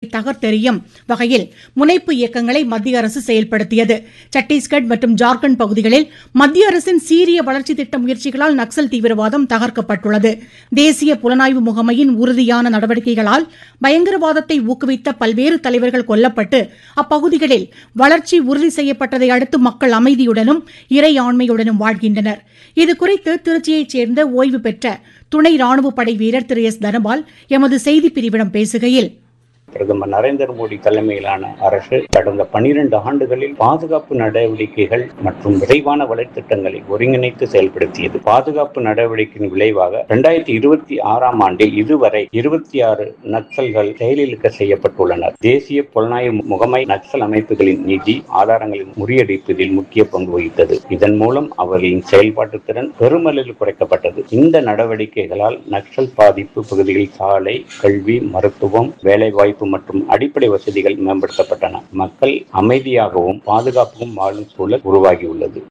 தகர்த்தெறியும் வகையில் முனைப்பு இயக்கங்களை மத்திய அரசு செயல்படுத்தியது. சத்தீஸ்கட் மற்றும் ஜார்க்கண்ட் பகுதிகளில் மத்திய அரசின் சீரிய வளர்ச்சி திட்ட முயற்சிகளால் நக்சல் தீவிரவாதம் தகர்க்கப்பட்டுள்ளது. தேசிய புலனாய்வு முகமையின் உறுதியான நடவடிக்கைகளால் பயங்கரவாதத்தை ஊக்குவித்த பல்வேறு தலைவர்கள் கொல்லப்பட்டு அப்பகுதிகளில் வளர்ச்சி உறுதி செய்யப்பட்டதை அடுத்து மக்கள் அமைதியுடனும் இறையாண்மையுடனும் வாழ்கின்றனர். இதுகுறித்து திருச்சியைச் சேர்ந்த ஓய்வு பெற்ற துணை ராணுவ படை வீரர் திரு எஸ் தனபால் எமது செய்திப் பிரிவிடம் பேசுகையில், பிரதமர் நரேந்திர மோடி தலைமையிலான அரசு கடந்த 12 ஆண்டுகளில் பாதுகாப்பு நடவடிக்கைகள் மற்றும் விரைவான வலைத்திட்டங்களை ஒருங்கிணைத்து செயல்படுத்தியது. பாதுகாப்பு நடவடிக்கையின் விளைவாக 2026ஆம் ஆண்டில் இதுவரை 26 நக்சல்கள் செயலிழக்க செய்யப்பட்டுள்ளனர். தேசிய புலனாய்வு முகமை நக்சல் அமைப்புகளின் நிதி ஆதாரங்களின் முறியடிப்பதில் முக்கிய பங்கு வகித்தது. இதன் மூலம் அவர்களின் செயல்பாட்டு திறன் பெருமளவில் குறைக்கப்பட்டது. இந்த நடவடிக்கைகளால் நக்சல் பாதிப்பு பகுதிகளில் சாலை, கல்வி, மருத்துவம், வேலைவாய்ப்பு மற்றும் அடிப்படை வசதிகள் மேம்படுத்தப்பட்டன. மக்கள் அமைதியாகவும் பாதுகாப்பும் வாழும் சூழல் உருவாகியுள்ளது.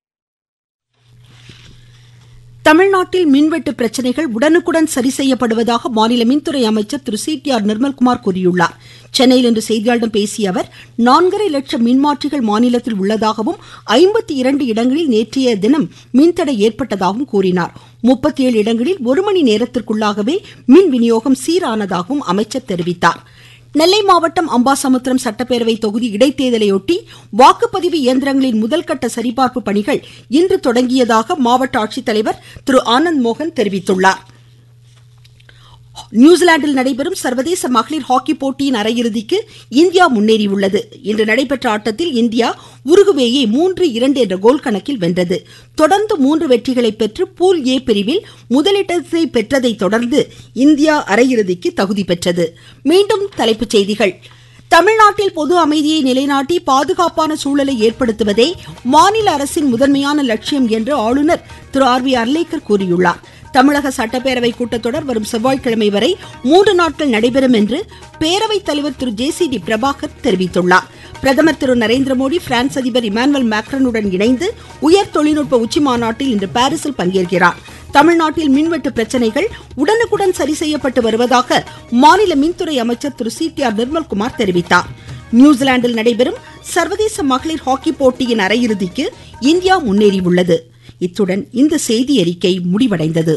தமிழ்நாட்டில் மின்வெட்டு பிரச்சனைகள் உடனுக்குடன் சரி செய்யப்படுவதாக மாநில மின்துறை அமைச்சர் திரு சி.டி.ஆர். நிர்மல்குமார் கூறியுள்ளார். சென்னையில் இன்று செய்தியாளர்களிடம் பேசிய அவர் 4.5 லட்சம் மின்மாற்றிகள் மாநிலத்தில் உள்ளதாகவும் 52 இடங்களில் நேற்றைய தினம் மின்தடை ஏற்பட்டதாகவும் கூறினார். 37 இடங்களில் 1 மணி நேரத்திற்குள்ளாகவே மின் விநியோகம் சீரானதாகவும் அமைச்சர் தெரிவித்தார். நெல்லை மாவட்டம் அம்பாசமுத்திரம் சட்டப்பேரவை தொகுதி இடைத்தேர்தலையொட்டி வாக்குப்பதிவு இயந்திரங்களின் முதல்கட்ட சரிபார்ப்பு பணிகள் இன்று தொடங்கியதாக மாவட்ட ஆட்சித்தலைவர் திரு ஆனந்த் மோகன் தெரிவித்துள்ளார். நியூசிலாந்தில் நடைபெறும் சர்வதேச மகளிர் ஹாக்கி போட்டியின் அரையிறுதிக்கு இந்தியா முன்னேறியுள்ளது. இன்று நடைபெற்ற ஆட்டத்தில் இந்தியா உருகுவேயை 3-2 என்ற கோல் கணக்கில் வென்றது. தொடர்ந்து 3 வெற்றிகளை பெற்று பூல் ஏ பிரிவில் முதலிடத்தை பெற்றதை தொடர்ந்து இந்தியா அரையிறுதிக்கு தகுதி பெற்றது. மீண்டும் தலைப்புச் செய்திகள். தமிழ்நாட்டில் பொது அமைதியை நிலைநாட்டி பாதுகாப்பான சூழலை ஏற்படுத்துவதே மாநில அரசின் முதன்மையான லட்சியம் என்று ஆளுநர் திரு ஆர்.வி. அர்லேக்கர் கூறியுள்ளார். தமிழக சட்டப்பேரவை கூட்டத்தொடர் வரும் செவ்வாய்க்கிழமை வரை 3 நாட்கள் நடைபெறும் என்று பேரவைத் தலைவர் திரு ஜே.சி.டி. பிரபாகர் தெரிவித்துள்ளார். பிரதமர் திரு நரேந்திர மோடி பிரான்ஸ் அதிபர் இமானுவேல் மேக்ரானுடன் இணைந்து உயர் தொழில்நுட்ப உச்சி மாநாட்டில் இன்று பாரிஸில் பங்கேற்கிறார். தமிழ்நாட்டில் மின்வெட்டு பிரச்சனைகள் உடனுக்குடன் சரி செய்யப்பட்டு வருவதாக மாநில மின்துறை அமைச்சர் திரு சி.டி.ஆர். நிர்மல்குமார் தெரிவித்தார். நியூசிலாந்தில் நடைபெறும் சர்வதேச மகளிர் ஹாக்கி போட்டியின் அரையிறுதிக்கு இந்தியா முன்னேறியுள்ளது. இத்துடன் இந்த செய்தி அறிக்கை முடிவடைந்தது.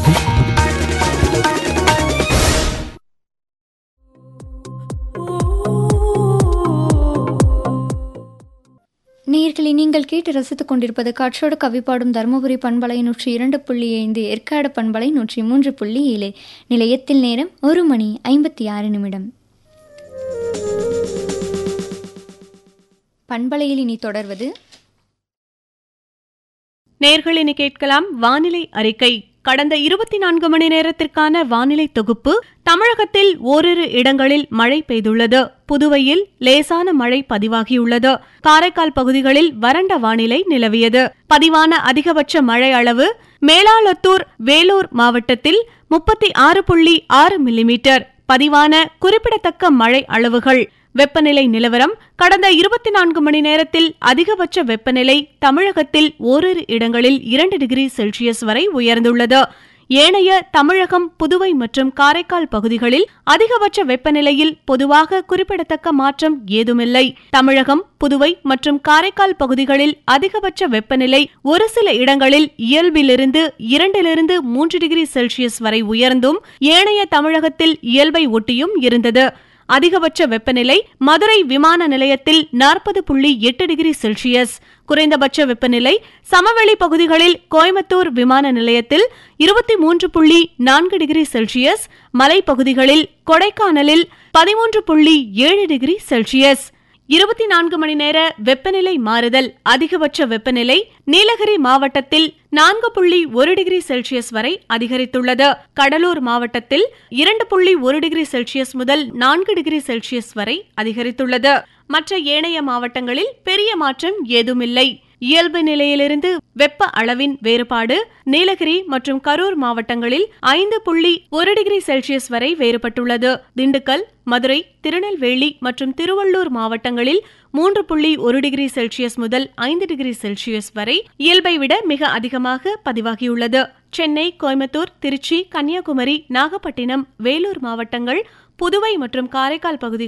நேயர்களே, நீங்கள் கேட்டு ரசித்துக் கொண்டிருப்பது காற்றோடு கவிப்பாடும் தருமபுரி பண்பலை 102.5, ஏற்காடு பண்பலை 103.7. நிலையத்தில் நேரம் 1:56. பண்பலையில் இனி தொடர்வது நேயர்களினி கேட்கலாம் வானிலை அறிக்கை. கடந்த 24 மணி நேரத்திற்கான வானிலை தொகுப்பு. தமிழகத்தில் ஓரிரு இடங்களில் மழை பெய்துள்ளது. புதுவையில் லேசான மழை பதிவாகியுள்ளது. காரைக்கால் பகுதிகளில் வறண்ட வானிலை நிலவியது. பதிவான அதிகபட்ச மழை அளவு மேலாளத்தூர், வேலூர் மாவட்டத்தில் 36.6 மில்லிமீட்டர். பதிவான குறிப்பிடத்தக்க மழை அளவுகள். வெப்பநிலை நிலவரம். கடந்த 24 மணி நேரத்தில் அதிகபட்ச வெப்பநிலை தமிழகத்தில் ஓரிரு இடங்களில் 2 டிகிரி செல்சியஸ் வரை உயர்ந்துள்ளது. ஏனைய தமிழகம், புதுவை மற்றும் காரைக்கால் பகுதிகளில் அதிகபட்ச வெப்பநிலையில் பொதுவாக குறிப்பிடத்தக்க மாற்றம் ஏதுமில்லை. தமிழகம், புதுவை மற்றும் காரைக்கால் பகுதிகளில் அதிகபட்ச வெப்பநிலை ஒரு சில இடங்களில் இயல்பிலிருந்து 2-3 டிகிரி செல்சியஸ் வரை உயர்ந்தும் ஏனைய தமிழகத்தில் இயல்பை ஒட்டியும் இருந்தது. அதிகபட்ச வெப்பநிலை மதுரை விமான நிலையத்தில் 40.8 டிகிரி செல்சியஸ். குறைந்தபட்ச வெப்பநிலை சமவெளி பகுதிகளில் கோயம்புத்தூர் விமான நிலையத்தில் 23.4 டிகிரி செல்சியஸ். மலைப்பகுதிகளில் கொடைக்கானலில் 13.7 டிகிரி செல்சியஸ். 24 மணி நேர வெப்பநிலை மாறுதல். அதிகபட்ச வெப்பநிலை நீலகிரி மாவட்டத்தில் 4.1 டிகிரி செல்சியஸ் வரை அதிகரித்துள்ளது. கடலூர் மாவட்டத்தில் 2.1 டிகிரி செல்சியஸ் முதல் 4 டிகிரி செல்சியஸ் வரை அதிகரித்துள்ளது. மற்ற ஏனைய மாவட்டங்களில் பெரிய மாற்றம் ஏதுமில்லை. இயல்பு நிலையிலிருந்து வெப்ப அளவின் வேறுபாடு நீலகிரி மற்றும் கரூர் மாவட்டங்களில் 5.1 டிகிரி செல்சியஸ் வரை வேறுபட்டுள்ளது. திண்டுக்கல், மதுரை, திருநெல்வேலி மற்றும் திருவள்ளூர் மாவட்டங்களில் 3.1 டிகிரி செல்சியஸ் முதல் 5 டிகிரி செல்சியஸ் வரை இயல்பை விட மிக அதிகமாக பதிவாகியுள்ளது. சென்னை, கோயம்புத்தூர், திருச்சி, கன்னியாகுமரி, நாகப்பட்டினம், வேலூர் மாவட்டங்கள், புதுவை மற்றும் காரைக்கால் பகுதிகள்